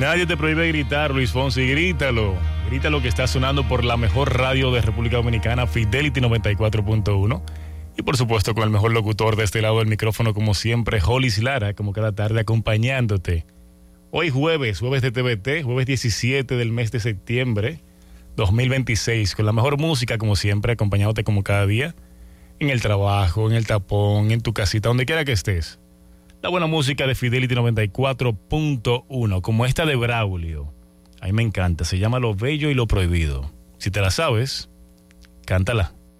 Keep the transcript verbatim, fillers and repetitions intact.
Nadie te prohíbe gritar, Luis Fonsi, grítalo. Grítalo que está sonando por la mejor radio de República Dominicana, Fidelity noventa y cuatro punto uno. Y por supuesto con el mejor locutor de este lado del micrófono, como siempre, Hollis Lara, como cada tarde acompañándote. Hoy jueves, jueves de T V T, jueves diecisiete del mes de septiembre dos mil veintiséis, con la mejor música como siempre, acompañándote como cada día, en el trabajo, en el tapón, en tu casita, donde quiera que estés. La buena música de Fidelity noventa y cuatro punto uno, como esta de Braulio. A mí me encanta, se llama Lo Bello y Lo Prohibido. Si te la sabes, cántala.